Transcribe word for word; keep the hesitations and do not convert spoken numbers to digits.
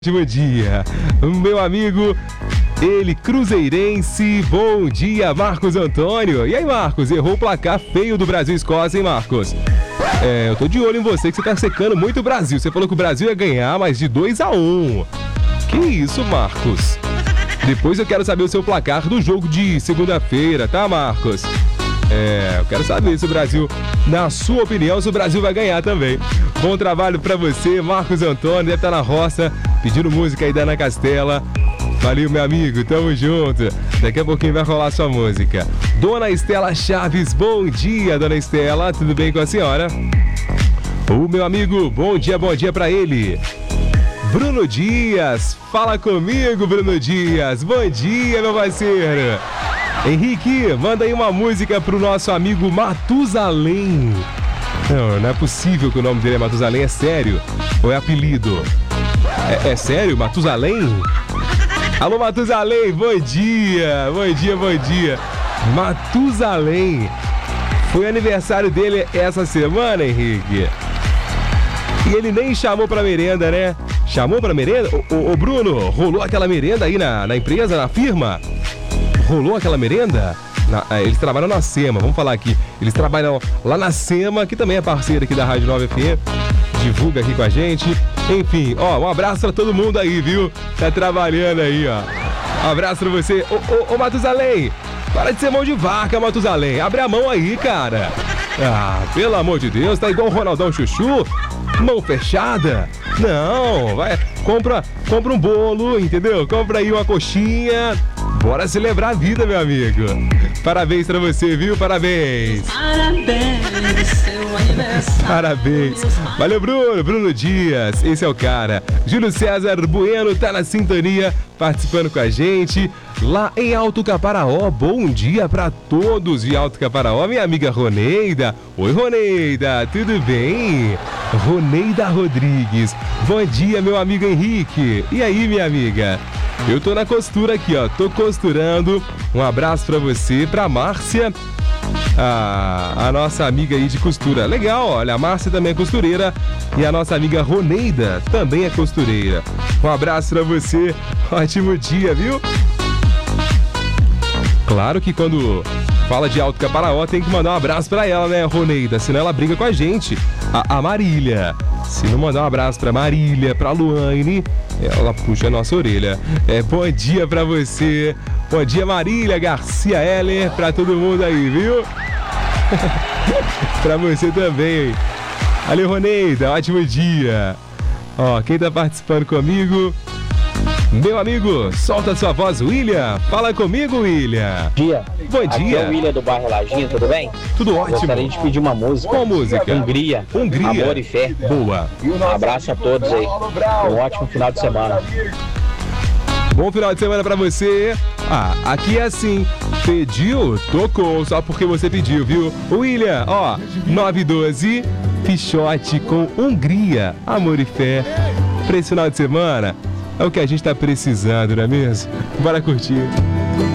Bom dia, meu amigo, ele cruzeirense, bom dia, Marcos Antônio. E aí, Marcos, errou o placar feio do Brasil-Escócia, hein, Marcos? É, eu tô de olho em você, que você tá secando muito o Brasil. Você falou que o Brasil ia ganhar, mas de dois a um. Que isso, Marcos? Depois eu quero saber o seu placar do jogo de segunda-feira, tá, Marcos? É, eu quero saber se o Brasil, na sua opinião, se o Brasil vai ganhar também. Bom trabalho pra você, Marcos Antônio, deve estar na roça, pedindo música aí da Ana Castela. Valeu, meu amigo, tamo junto. Daqui a pouquinho vai rolar sua música. Dona Estela Chaves, bom dia, Dona Estela, tudo bem com a senhora? O meu amigo, bom dia, bom dia pra ele. Bruno Dias, fala comigo, Bruno Dias, bom dia, meu parceiro. Henrique, manda aí uma música pro nosso amigo Matusalém. Não, não é possível que o nome dele é Matusalém, é sério? Ou é apelido? É, é sério, Matusalém? Alô, Matusalém, bom dia, bom dia, bom dia. Matusalém, foi aniversário dele essa semana, Henrique. E ele nem chamou pra merenda, né? Chamou pra merenda? Ô, ô, ô Bruno, rolou aquela merenda aí na, na empresa, na firma? Rolou aquela merenda? Na, eles trabalham na SEMA, vamos falar aqui. Eles trabalham lá na SEMA, que também é parceira aqui da Rádio nove F M. Divulga aqui com a gente. Enfim, ó, um abraço pra todo mundo aí, viu? Tá trabalhando aí, ó. Um abraço pra você. Ô, ô, ô Matusalém, para de ser mão de vaca, Matusalém. Abre a mão aí, cara. Ah, pelo amor de Deus, tá igual o Ronaldão Chuchu. Mão fechada. Não, vai, compra, compra um bolo, entendeu? Compra aí uma coxinha. Bora celebrar a vida, meu amigo. Parabéns pra você, viu? Parabéns. Parabéns, seu aniversário. Parabéns. Valeu, Bruno. Bruno Dias, esse é o cara. Júlio César Bueno tá na sintonia, participando com a gente. Lá em Alto Caparaó, bom dia pra todos de Alto Caparaó. Minha amiga Roneida. Oi, Roneida, tudo bem? Roneida Rodrigues. Bom dia, meu amigo Henrique. E aí, minha amiga? Eu tô na costura aqui, ó, tô costurando. Um abraço pra você, pra Márcia, a, a nossa amiga aí de costura. Legal, olha, a Márcia também é costureira e a nossa amiga Roneida também é costureira. Um abraço pra você, ótimo dia, viu? Claro que quando fala de Alto Caparaó tem que mandar um abraço pra ela, né, Roneida? Senão ela briga com a gente, a, a Marília. Se não mandar um abraço pra Marília, pra Luane, ela puxa a nossa orelha. É, bom dia pra você. Bom dia, Marília Garcia Heller, pra todo mundo aí, viu? Pra você também. Valeu, Roneida, ótimo dia. Ó, quem tá participando comigo? Meu amigo, solta sua voz, William. Fala comigo, William. Bom dia. Bom dia. Aqui é o William do bairro Lajinha, tudo bem? Tudo ótimo. Gostaria de pedir uma música. Qual música? Hungria. Hungria. Amor e fé. Boa. Um abraço a todos aí. Um ótimo final de semana. Bom final de semana pra você. Ah, aqui é assim. Pediu, tocou, só porque você pediu, viu? William, ó, nove doze, Pichote com Hungria, Amor e Fé. Pra esse final de semana, é o que a gente tá precisando, não é mesmo? Bora curtir.